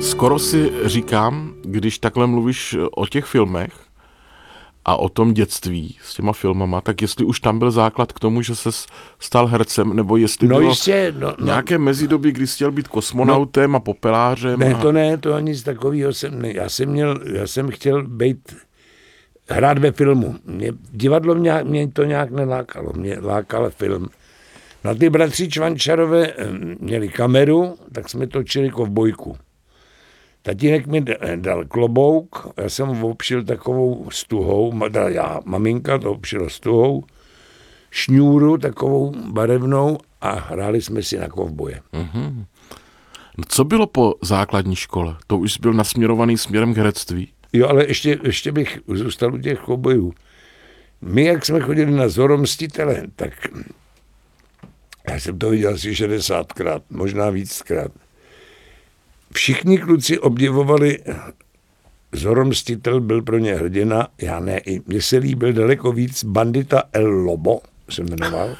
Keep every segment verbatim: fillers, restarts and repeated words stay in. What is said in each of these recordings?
Skoro si říkám, když takhle mluvíš o těch filmech a o tom dětství s těma filmama, tak jestli už tam byl základ k tomu, že ses stal hercem, nebo jestli no bylo jistě, no, no. nějaké mezidobí, kdy jsi chtěl být kosmonautem no, a popelářem. Ne, a... to ne, to ani z takového jsem ne. Já jsem měl, já jsem chtěl být, hrát ve filmu. Mě, divadlo mě, mě to nějak nelákalo, mě lákal film. No ty bratři Čvančarové měli kameru, tak jsme točili kovbojku. Tatínek mi dal klobouk, já jsem ho obšil takovou stuhou, já, maminka to obšila stuhou, šňůru takovou barevnou a hráli jsme si na kovboje. Mm-hmm. No co bylo po základní škole? To už byl nasměrovaný směrem k herectví? Jo, ale ještě, ještě bych zůstal u těch kovbojů. My, jak jsme chodili na Zoromstitele, tak já jsem to viděl asi šedesátkrát, možná víckrát. Všichni kluci obdivovali, Zoromstitel byl pro ně hrdina, já ne, i mně se líbil daleko víc Bandita El Lobo, se jmenoval.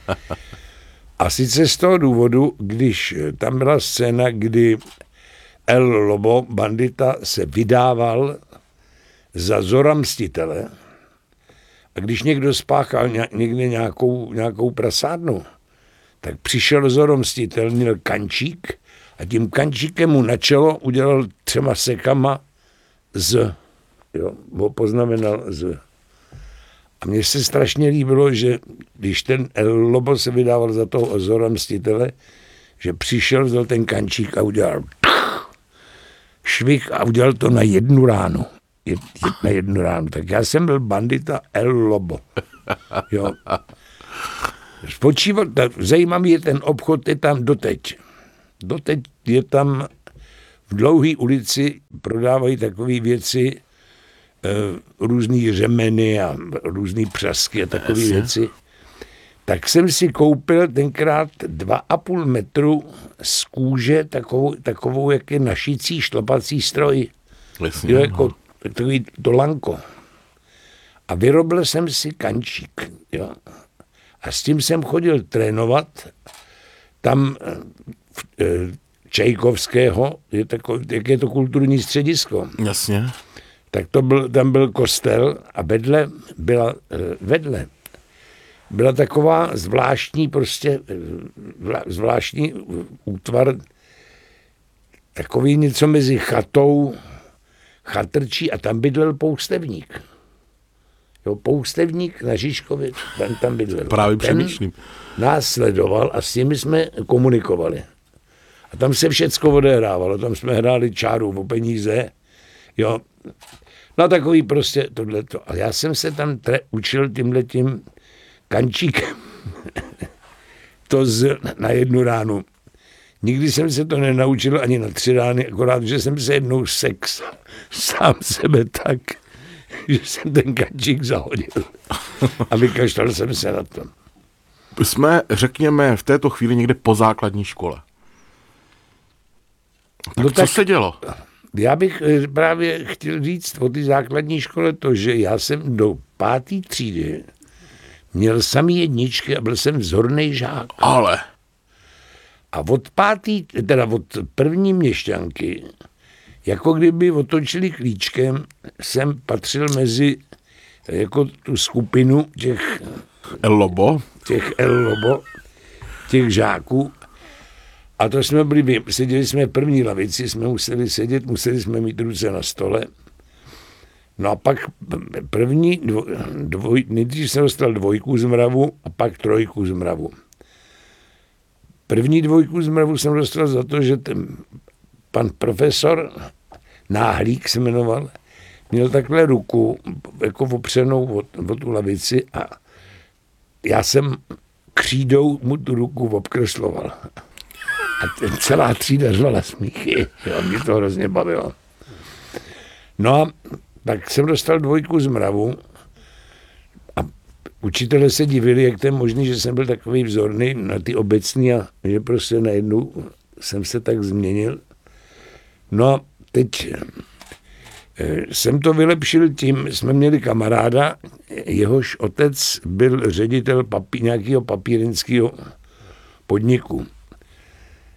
A sice z toho důvodu, když tam byla scéna, kdy El Lobo, bandita, se vydával za Zoromstitele a když někdo spáchal někde nějakou, nějakou prasárnu, tak přišel Zoromstitel, měl kančík a tím kančíkem mu na čelo udělal třema sekama z, jo, ho poznamenal z. A mně se strašně líbilo, že když ten El Lobo se vydával za toho Zoromstitele, že přišel, vzal ten kančík a udělal švih a udělal to na jednu ránu. Jed, jed, na jednu ránu. Tak já jsem byl bandita El Lobo. Jo. Spočíval, zajímavý je ten obchod, je tam doteď. Doteď je tam v Dlouhé ulici, prodávají takové věci, různý řemeny a různý přasky a takové věci. Tak jsem si koupil tenkrát dva a půl metru z kůže takovou, takovou jak je našicí šlapací stroj. Jasně, jo, jako takový to lanko. A vyrobil jsem si kančík. Jo. A s tím jsem chodil trénovat. Tam v, Čajkovského, je takový, jak je to kulturní středisko. Jasně. Tak to byl, tam byl kostel a vedle byla, vedle byla taková zvláštní prostě, zvláštní útvar, takový něco mezi chatou, chatrčí a tam bydlel poustevník. Jo, poustevník na Žižkově, ten tam bydlel. Právě přemýšlím. Nás sledoval a s nimi jsme komunikovali. A tam se všecko odehrávalo, tam jsme hráli čáru o peníze, jo. No takový prostě tohleto. A já jsem se tam tre- učil tímhletím kančíkem to z, na jednu ránu. Nikdy jsem se to nenaučil ani na tři rány, akorát, že jsem se jednou sex sám sebe tak, že jsem ten kančík zahodil. A vykašlal jsem se na to. Jsme, řekněme, v této chvíli někde po základní škole. Tak no co tak, se dělo? Já bych právě chtěl říct o té základní škole to, že já jsem do páté třídy měl samý jedničky a byl jsem vzornej žák. Ale. A od pátý, teda od první měšťanky, jako kdyby otočili klíčkem, jsem patřil mezi jako tu skupinu těch El Lobo. těch El Lobo, těch žáků. A to jsme byli, seděli jsme v první lavici, jsme museli sedět, museli jsme mít ruce na stole. No a pak první, dvoj, dvoj, nejdřív jsem dostal dvojku z mravu a pak trojku z mravu. První dvojku z mravu jsem dostal za to, že ten pan profesor, Náhlík se jmenoval, měl takhle ruku, jako opřenou o, o tu lavici a já jsem křídou mu tu ruku obkresloval. A ten celá třída řvala smíchy. Jo, mě to hrozně bavilo. No a tak jsem dostal dvojku z mravu a učitelé se divili, jak to je možný, že jsem byl takový vzorný na ty obecní a že prostě najednou jsem se tak změnil. No a teď jsem to vylepšil tím, jsme měli kamaráda, jehož otec byl ředitel papí, nějakého papírenského podniku.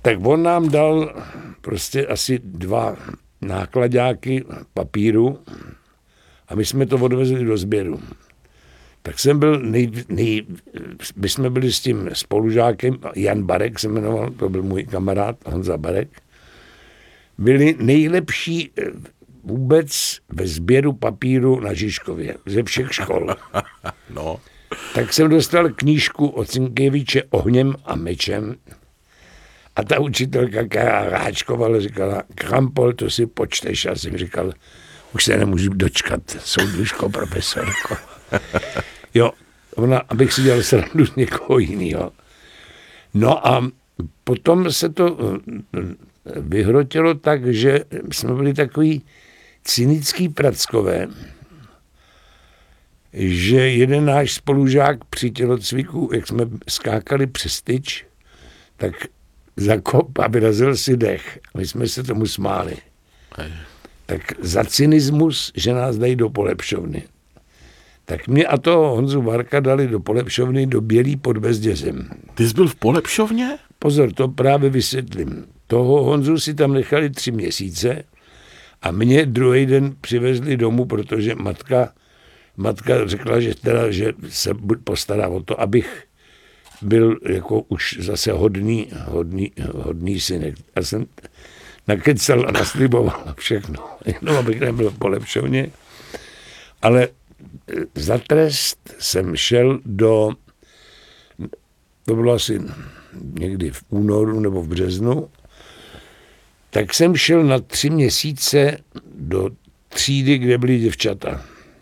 tak on nám dal prostě asi dva nákladáky papíru a my jsme to odvezli do sběru. Tak jsem byl, nej, nej, my jsme byli s tím spolužákem, Jan Barek se jmenoval, to byl můj kamarád, Honza Barek, byli nejlepší vůbec ve sběru papíru na Žižkově, ze všech škol. No. Tak jsem dostal knížku od Sienkiewicze Ohněm a mečem a ta učitelka, která Háčkovala, říkala, Krampol, to si počteš. Já jsem říkal, už se nemůžu dočkat, soudružko, profesorko. Jo, ona, abych si dělal srandu z někoho jiného. No a potom se to vyhrotilo tak, že jsme byli takový cynický prackové, že jeden náš spolužák při tělocviku, jak jsme skákali přes tyč, tak zakop a vyrazil si dech. My jsme se tomu smáli. Tak za cynismus, že nás dají do polepšovny. Tak mě a toho Honzu Barka dali do polepšovny do Bělý pod Bezdězem. Ty jsi byl v polepšovně? Pozor, to právě vysvětlím. Toho Honzu si tam nechali tři měsíce a mě druhý den přivezli domů, protože matka, matka řekla, že, teda, že se postará o to, abych byl jako už zase hodný, hodný, hodný synek. Já jsem nakecal a nasliboval všechno, jenom abych nebyl v polepšovně. Ale za trest jsem šel do, to bylo asi někdy v únoru nebo v březnu, tak jsem šel na tři měsíce do třídy, kde byly děvčata.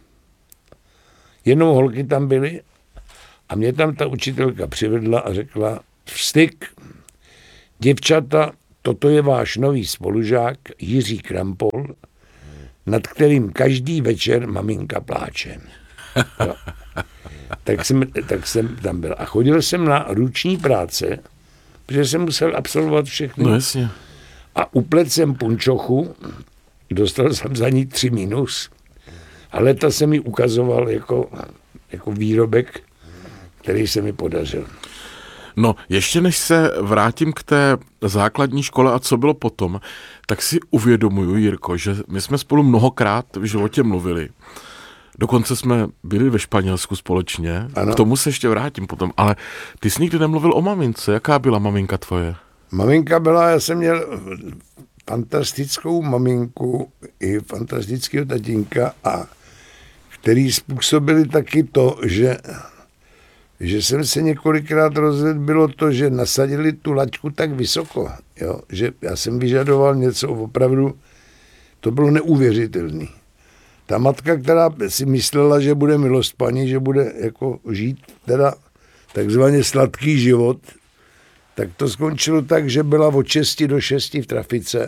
Jenom holky tam byly a mě tam ta učitelka přivedla a řekla, vstyk, děvčata, toto je váš nový spolužák Jiří Krampol, nad kterým každý večer maminka pláče. Jo. Tak, jsem, tak jsem tam byl. A chodil jsem na ruční práce, protože jsem musel absolvovat všechno. No jasně. A uplet jsem punčochu, dostal jsem za ní tři minus, ale ta se mi ukazoval jako, jako výrobek, který se mi podařil. No, ještě než se vrátím k té základní škole a co bylo potom, tak si uvědomuju, Jirko, že my jsme spolu mnohokrát v životě mluvili. Dokonce jsme byli ve Španělsku společně, ano. K tomu se ještě vrátím potom, ale ty jsi nikdy nemluvil o mamince. Jaká byla maminka tvoje? Maminka byla, já jsem měl fantastickou maminku i fantastického tatínka, a který způsobili taky to, že že jsem se několikrát rozvedl, bylo to, že nasadili tu laťku tak vysoko, jo, že já jsem vyžadoval něco opravdu, to bylo neuvěřitelné. Ta matka, která si myslela, že bude milost paní, že bude jako žít teda takzvaně sladký život, tak to skončilo tak, že byla od šesti do šesti v trafice,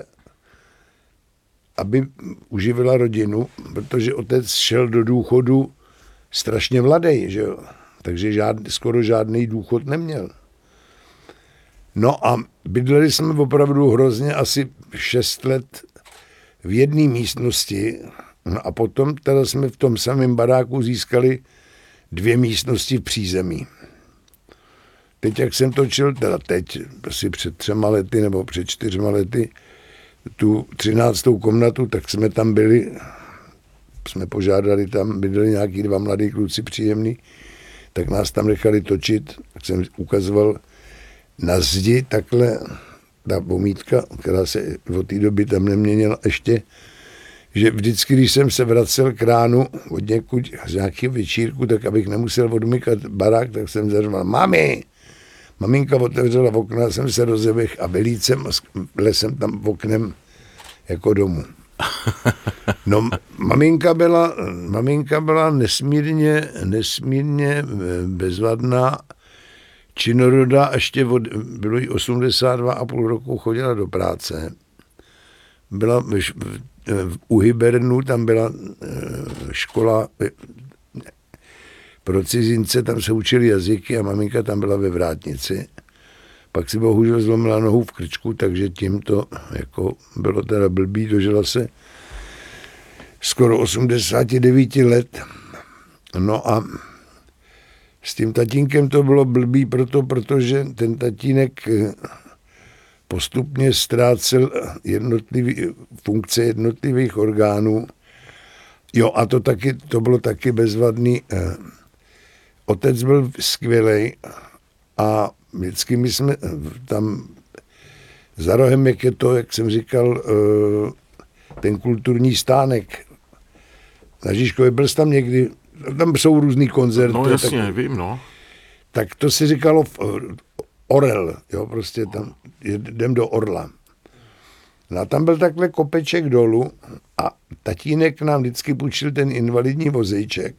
aby uživila rodinu, protože otec šel do důchodu strašně mladý, že jo. Takže žád, skoro žádný důchod neměl. No a bydleli jsme opravdu hrozně asi šest let v jedné místnosti. No a potom teda jsme v tom samém baráku získali dvě místnosti v přízemí. Teď, jak jsem točil, teda teď, asi před třema lety nebo před čtyřma lety, tu třináctou komnatu, tak jsme tam byli, jsme požádali, tam bydleli nějaký dva mladí kluci příjemný, tak nás tam nechali točit, tak jsem ukazoval na zdi takhle ta pomítka, která se od té doby tam neměnila ještě, že vždycky, když jsem se vracel k ránu od někud z nějakého večírku, tak abych nemusel odmykat barák, tak jsem zařval, mami! Maminka otevřela okna, jsem se rozeběhl a velícem lesem tam oknem jako domů. No, maminka byla, maminka byla nesmírně, nesmírně bezvadná, činorodá, ještě od, bylo jí osmdesát dva a půl roku, chodila do práce. Byla v, v, u Hybernu, tam byla škola pro cizince, tam se učili jazyky a maminka tam byla ve vrátnici. Pak si bohužel zlomila nohu v krčku, takže tím to jako bylo teda blbý, dožila se skoro osmdesát devět let. No a s tím tatínkem to bylo blbý proto, protože ten tatínek postupně ztrácel jednotlivý, funkce jednotlivých orgánů. Jo, a to, taky, to bylo taky bezvadný. Otec byl skvělej a vždycky my jsme tam za rohem, jak je to, jak jsem říkal, ten kulturní stánek. Na Žižkově byl tam někdy, tam jsou různý koncerty. No jasně, tak, vím, no. Tak to si říkalo Orel, jo, prostě tam jdem do Orla. No a tam byl takhle kopeček dolů a tatínek nám vždycky půjčil ten invalidní vozejček.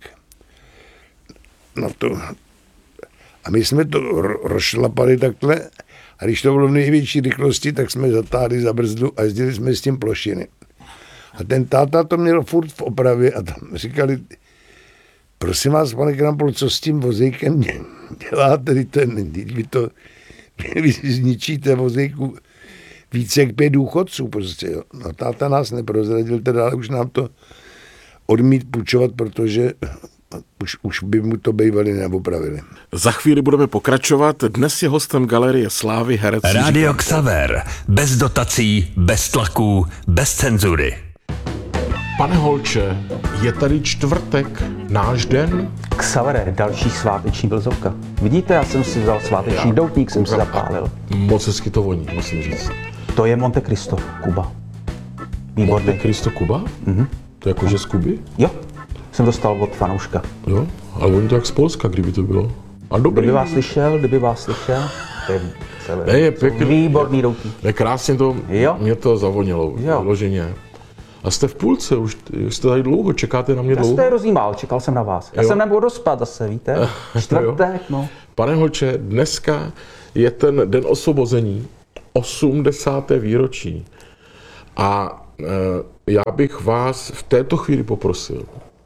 No to... A my jsme to rozšlapali takhle a když to bylo v největší rychlosti, tak jsme zatáhli za brzdu a jezdili jsme s tím plošiny. A ten táta to měl furt v opravě a tam říkali, prosím vás, pane Krampol, co s tím vozejkem děláte? Ten, vy to vy zničíte vozejku více jak pět důchodců prostě. Jo. No táta nás neprozradil, teda ale už nám to odmít půjčovat, protože už, už by mu to bývali neopravili. Za chvíli budeme pokračovat. Dnes je hostem Galerie Slávy herec Rádio Xaver. Bez dotací, bez tlaků, bez cenzury. Pane Holče, je tady čtvrtek, náš den? Xavere, další sváteční blzovka. Vidíte, já jsem si vzal sváteční doutník, jsem si zapálil. Moc hezky to voní, musím říct. To je Monte Cristo, Kuba. Výborný. Monte Cristo, Kuba? Mhm. To je jakože z Kuby? Jo, jsem dostal od fanouška. Jo, ale oni to jak z Polska, kdyby to bylo. A dobrý. Kdyby vás slyšel, kdyby vás slyšel, to je celé. Ne, je pěkný. Výborný doutník. Ne, krásně to, jo. Mě to zavonilo, jo. Vloženě. A jste v půlce, už jste tady dlouho, čekáte na mě dlouho? Já jste rozjímal, čekal jsem na vás. Já jo. jsem nebudu dospat zase, víte? Čtvrtek, no. Pane Holče, dneska je ten den osvobození, osmdesáté výročí. A e, já bych vás v této chvíli poprosil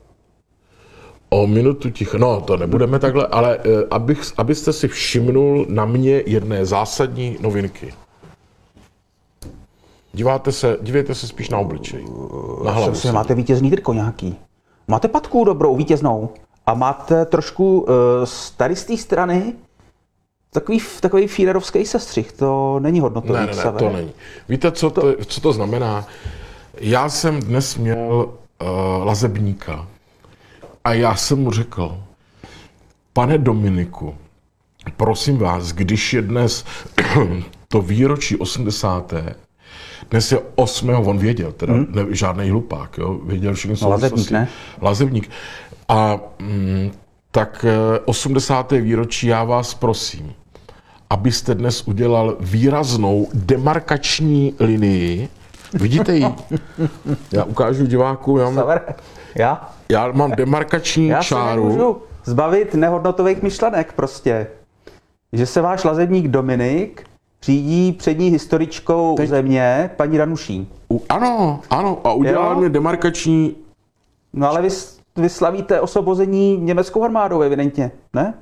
o minutu ticha. No, to nebudeme takhle, ale e, abych, abyste si všimnul na mě jedné zásadní novinky. Díváte se, dívejte se spíš na obličej. Na hlavu. Si, máte vítězný triko nějaký. Máte patku dobrou, vítěznou. A máte trošku uh, z tady z té strany takový, takový fírerovský sestřih. To není hodnotový. Ne, ne, ne, to není. Víte, co to, co to znamená? Já jsem dnes měl uh, lazebníka a já jsem mu řekl, pane Dominiku, prosím vás, když je dnes to výročí osmdesáté Dnes je osmého on věděl, teda hmm. ne, žádnej hlupák, jo, věděl všechny no, lazebník, ne? Lazebník. A mm, tak osmdesáté výročí já vás prosím, abyste dnes udělal výraznou demarkační linii. Vidíte ji? Já ukážu diváku. Já mám, já? já mám demarkační já čáru. Já se nemůžu zbavit nehodnotových myšlenek prostě. Že se váš lazebník Dominik řídí přední historičkou Teď. země, paní Danuší. U, ano, ano, a udělal mě demarkační... No ale vy, vy slavíte osvobození německou armádou, evidentně, ne?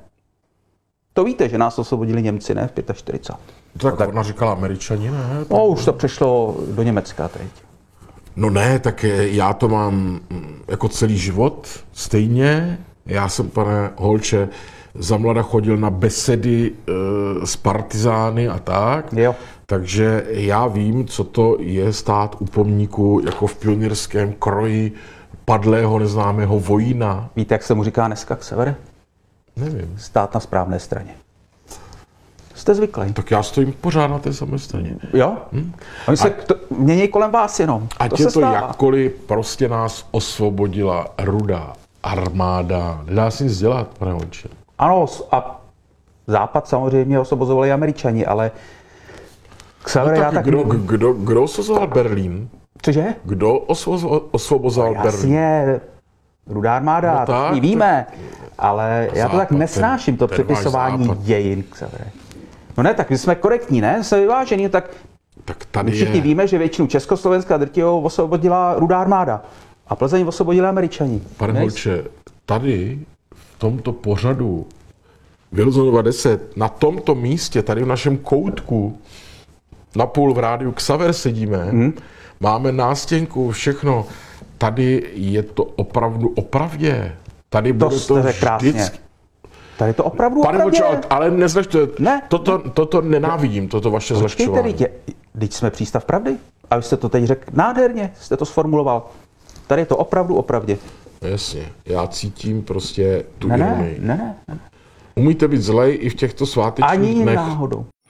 To víte, že nás osvobodili Němci, ne? V čtyřicátém pátém Tak, no, tak ona říkala Američani, ne? No, už to přešlo do Německa teď. No ne, tak já to mám jako celý život stejně. Já jsem, pane Holče, za mlada chodil na besedy e, s partizány a tak. Jo. Takže já vím, co to je stát u pomníku jako v pionýrském kroji padlého neznámého vojína. Víte, jak se mu říká dneska Xaver? Nevím. Stát na správné straně. Jste zvyklý. Tak já stojím pořád na té samé straně. Jo? Hm? Oni se to, mění kolem vás jenom. Ať to je se to stává. jakkoliv, prostě nás osvobodila Rudá armáda. Nedá si nic dělat, pane Holče. Ano, a Západ samozřejmě osvobozovali Američani, ale Xaver, no tak já tak... Kdo, kdo, kdo osvobozoval Berlín? Cože? Kdo osvobozoval no, Berlín? Jasně, Rudá armáda, no tak, to víme, ale já to západ, tak nesnáším, to ten, přepisování ten dějin, Xaver. No ne, tak my jsme korektní, ne? Jsme vyvážení, tak, tak tady všichni je... víme, že většinu Československa drtivou osvobodila Rudá armáda a Plzeň osvobodila Američani. Pane Holče, tady v tomto pořadu Vilzonova deset, na tomto místě, tady v našem koutku, napůl v rádiu Xaver sedíme, hmm. máme nástěnku, všechno. Tady je to opravdu opravdě. Tady to bude to vždycky. Tady je to opravdu Pane opravdě. Vočo, ale nezlehčujte. Ne. Toto, toto nenávidím, toto vaše Počkejte, zlehčování. teď, teď jsme přístav pravdy. A vy jste to teď řekl nádherně, jste to sformuloval. Tady je to opravdu opravdě. Jasně, já cítím prostě tu Ne, ne, ironii. ne, ne, ne. Umíte být zlej i v těchto svátečních Ani dnech. náhodou.